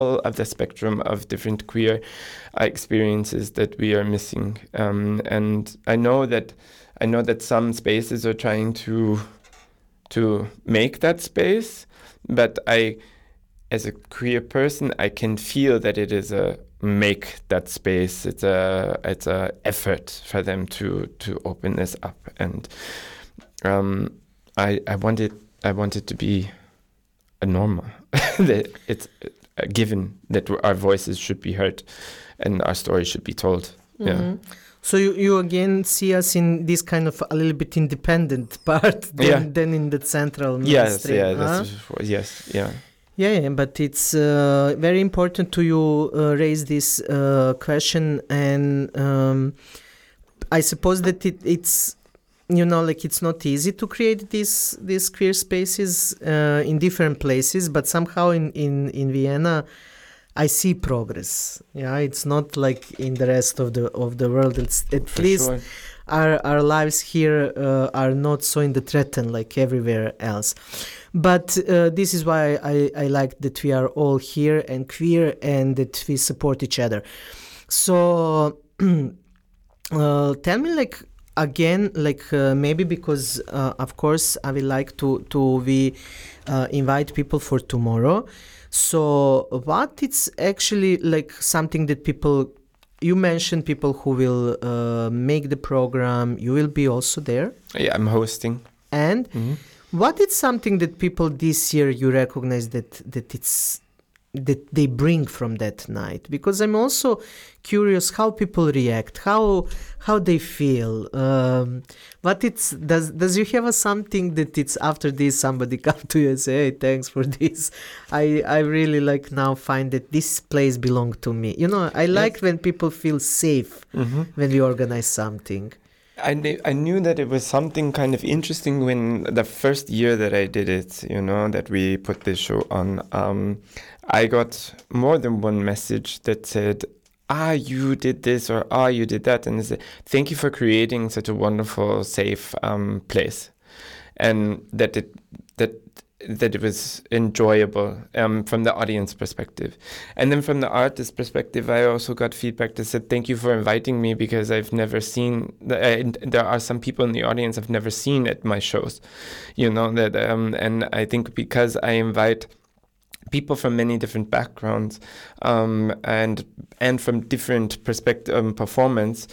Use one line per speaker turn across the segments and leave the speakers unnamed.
all of the spectrum of different queer experiences that we are missing. And I know that some spaces are trying to make that space, but as a queer person, I can feel that it is a make that space. It's a effort for them to open this up, and I want it to be a normal. That it's given that our voices should be heard, and our stories should be told.
Mm-hmm.
Yeah.
So you again see us in this kind of a little bit independent part than in the central mainstream.
Yes, yeah.
Yeah, but it's very important to you raise this question, and I suppose that it's it's not easy to create these queer spaces in different places, but somehow in Vienna I see progress. Yeah, it's not like in the rest of the world. It's at least
sure.
Our lives here are not so in the threaten like everywhere else. But this is why I like that we are all here and queer, and that we support each other. So tell me, again, maybe because of course I would like to invite people for tomorrow. So what it's actually something that people, you mentioned people who will make the program, you will be also there?
Yeah, I'm hosting.
And what is something that people this year you recognize that they bring from that night? Because I'm also curious how people react, how they feel. What it's does you have something that it's after this somebody come to you and say, hey, thanks for this. I really now find that this place belongs to me. I like when people feel safe when we organize something.
I knew that it was something kind of interesting when the first year that I did it, that we put this show on. I got more than one message that said, you did this, or you did that. And they said, thank you for creating such a wonderful, safe place. And that it was enjoyable from the audience perspective. And then from the artist perspective, I also got feedback that said, thank you for inviting me, because I've never seen, there are some people in the audience I've never seen at my shows, and I think because I invite people from many different backgrounds and from different performance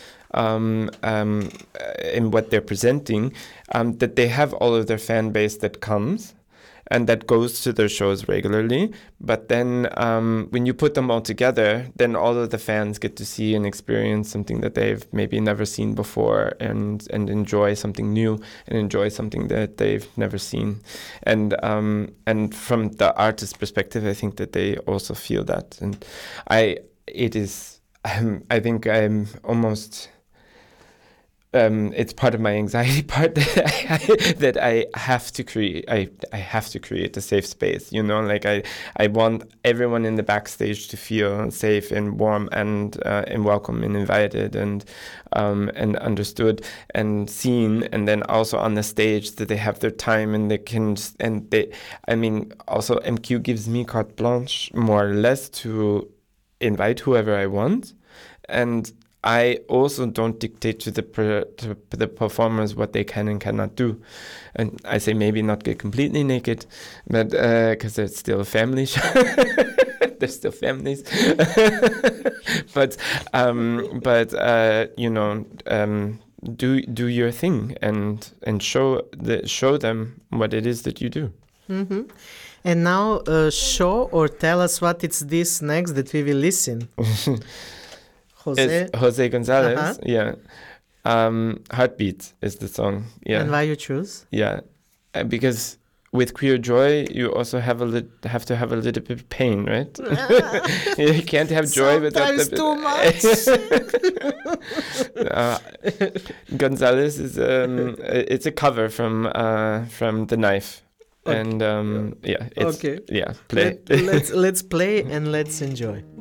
in what they're presenting, that they have all of their fan base that comes and that goes to their shows regularly. But then when you put them all together, then all of the fans get to see and experience something that they've maybe never seen before, and enjoy something new, and enjoy something that they've never seen. And from the artist's perspective, I think that they also feel that. And I think I'm almost... it's part of my anxiety part that I have to create. I have to create a safe space. I want everyone in the backstage to feel safe and warm and welcome and invited and understood and seen. And then also on the stage that they have their time and they can also MQ gives me carte blanche more or less to invite whoever I want, and I also don't dictate to the performers what they can and cannot do. And I say maybe not get completely naked, but because it's still a family show. There's still families. but do your thing and show them what it is that you do.
Mm-hmm. And now show or tell us what it's this next that we will listen.
Jose Gonzalez, yeah. Heartbeat is the song, yeah.
And why you choose?
Yeah, because with Queer Joy, you also have to have a little bit of pain, right? You can't have joy without
too much.
Gonzalez is it's a cover from The Knife, okay. And it's
okay.
Yeah, play.
Let's play and let's enjoy.